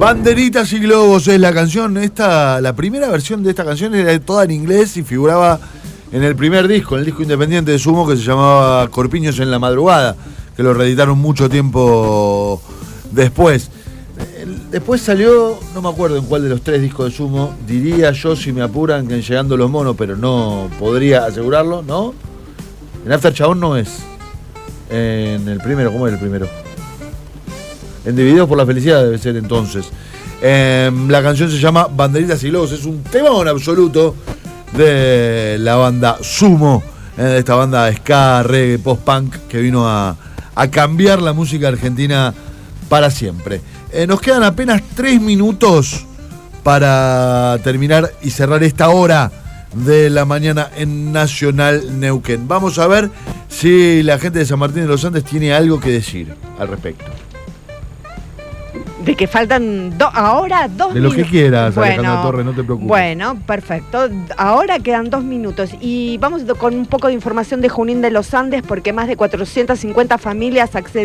Banderitas y globos es la canción. La primera versión de esta canción era toda en inglés y figuraba en el primer disco, en el disco independiente de Sumo, que se llamaba Corpiños en la Madrugada, que lo reeditaron mucho tiempo después. Después salió, no me acuerdo en cuál de los 3 discos de Sumo, diría yo, si me apuran, que en Llegando los Monos, pero no podría asegurarlo, ¿no? En After Chabón no es. En el primero, ¿cómo es el primero? En Divididos por la Felicidad debe ser entonces. La canción se llama Banderitas y Globos, es un temón absoluto de la banda Sumo, esta banda de ska, reggae, post-punk que vino a cambiar la música argentina para siempre. Nos quedan apenas 3 minutos para terminar y cerrar esta hora de la mañana en Nacional Neuquén. Vamos a ver si la gente de San Martín de los Andes tiene algo que decir al respecto. De que faltan ahora 2 minutos. De lo que quieras, Alejandra Torres, no te preocupes. Bueno, perfecto. Ahora quedan 2 minutos y vamos con un poco de información de Junín de los Andes, porque más de 450 familias acceden